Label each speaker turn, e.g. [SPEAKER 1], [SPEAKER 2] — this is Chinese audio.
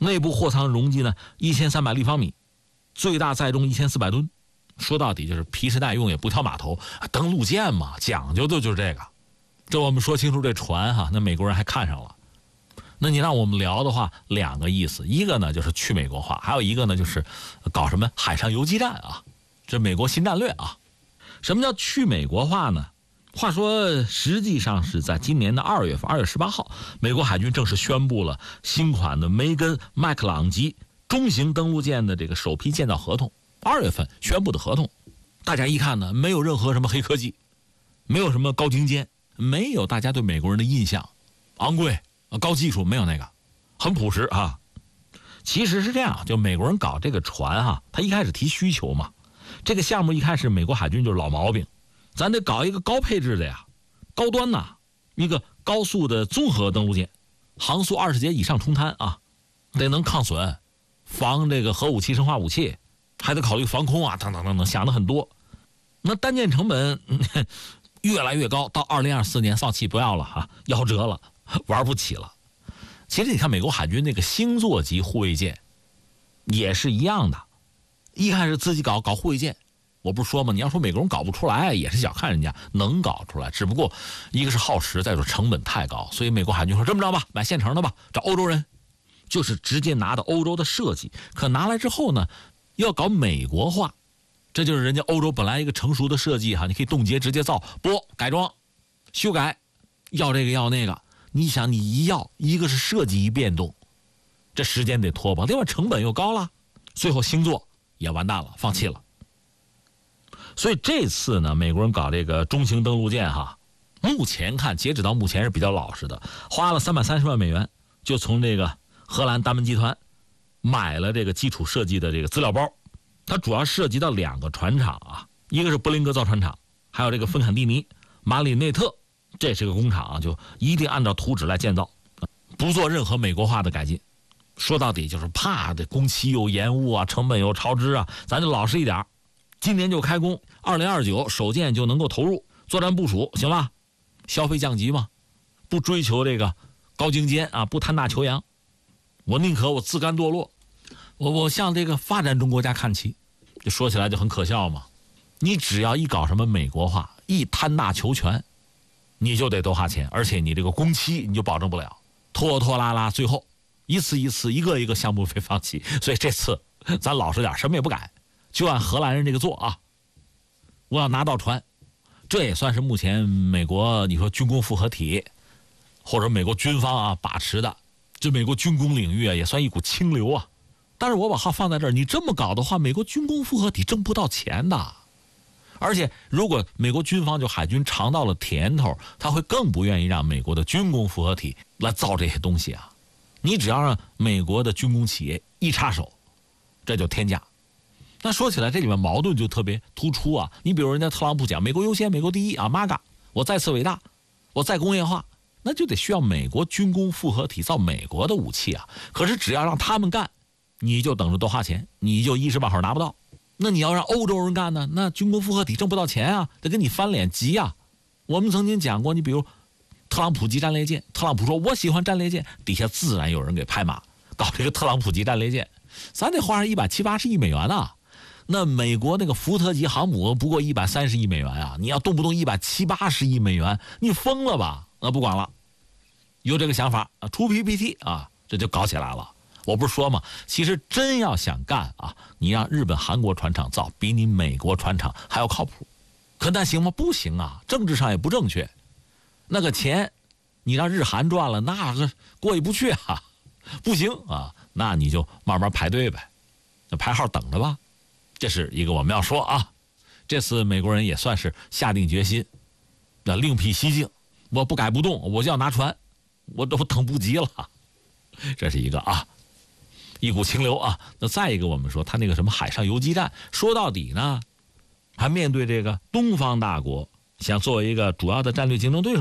[SPEAKER 1] 内部货舱容积呢1300立方米，最大载重1400吨。说到底就是皮实耐用，也不挑码头，登陆舰嘛，讲究的就是这个。这我们说清楚这船哈，那美国人还看上了。那你让我们聊的话，两个意思，一个呢就是去美国化，还有一个呢就是搞什么海上游击战啊，这美国新战略啊。什么叫去美国化呢？话说实际上是在今年的2月份，2月18号，美国海军正式宣布了新款的梅根麦克朗级中型登陆舰的这个首批建造合同。2月份宣布的合同，大家一看呢，没有任何什么黑科技，没有什么高精尖，没有大家对美国人的印象昂贵高技术，没有那个，很朴实啊。其实是这样，就美国人搞这个船哈，他一开始提需求嘛，这个项目一开始美国海军就是老毛病，咱得搞一个高配置的呀，高端呐，一个高速的综合登陆舰，航速20节以上冲滩啊，得能抗损，防这个核武器、生化武器，还得考虑防空啊，等等等等，想的很多。那单舰成本越来越高，到2024年放弃不要了哈，夭折了，玩不起了。其实你看美国海军那个星座级护卫舰也是一样的，一开始自己搞护卫舰，我不是说吗？你要说美国人搞不出来，也是小看人家能搞出来，只不过一个是耗时，再说成本太高，所以美国海军说这么着吧，买现成的吧，找欧洲人，就是直接拿到欧洲的设计，可拿来之后呢，要搞美国化，这就是人家欧洲本来一个成熟的设计哈，你可以冻结直接造，不改装修改，要这个要那个，你想你一要，一个是设计一变动，这时间得拖吧，另外成本又高了，最后星座也完蛋了，放弃了。所以这次呢，美国人搞这个中型登陆舰哈，目前看截止到目前是比较老实的，花了330万美元，就从这个荷兰达门集团买了这个基础设计的这个资料包。它主要涉及到2个船厂啊，一个是布林格造船厂，还有这个芬坎蒂尼马里内特，这是个工厂啊，就一定按照图纸来建造，不做任何美国化的改进。说到底就是怕这工期又延误啊，成本又超支啊，咱就老实一点，今年就开工，2029首舰就能够投入作战部署，行吧？消费降级嘛，不追求这个高精尖啊，不贪大求洋，我宁可我自甘堕落，我向这个发展中国家看齐。这说起来就很可笑嘛，你只要一搞什么美国化，一贪大求全，你就得多花钱，而且你这个工期你就保证不了，拖拖拉拉，最后一次一个一个项目被放弃。所以这次咱老实点，什么也不改，就按荷兰人这个做啊，我要拿到船。这也算是目前美国你说军工复合体或者美国军方啊把持的，这美国军工领域啊也算一股清流啊。但是我把话放在这儿，你这么搞的话，美国军工复合体挣不到钱的。而且如果美国军方就海军尝到了甜头，他会更不愿意让美国的军工复合体来造这些东西啊。你只要让美国的军工企业一插手，这就天价。那说起来这里面矛盾就特别突出啊。你比如人家特朗普讲美国优先，美国第一啊 ，MAGA， 我再次伟大，我再工业化，那就得需要美国军工复合体造美国的武器啊。可是只要让他们干，你就等着多花钱，你就一时半会儿拿不到。那你要让欧洲人干呢，那军工复合体挣不到钱啊，得给你翻脸急啊。我们曾经讲过，你比如特朗普级战列舰，特朗普说我喜欢战列舰，底下自然有人给拍马，搞这个特朗普级战列舰，咱得花上170-180亿美元啊。那美国那个福特级航母不过130亿美元啊，你要动不动170-180亿美元，你疯了吧？那不管了，有这个想法啊，出 PPT 啊，这就搞起来了。我不是说嘛，其实真要想干啊，你让日本、韩国船厂造，比你美国船厂还要靠谱。可那行吗？不行啊，政治上也不正确。那个钱，你让日韩赚了，那个过意不去啊，不行啊，那你就慢慢排队呗，那排号等着吧。这是一个我们要说啊，这次美国人也算是下定决心，那另辟蹊径，我不改不动，我就要拿船，我都等不及了。这是一个啊。一股清流啊。那再一个我们说他那个什么海上游击战，说到底呢还面对这个东方大国，想作为一个主要的战略竞争对手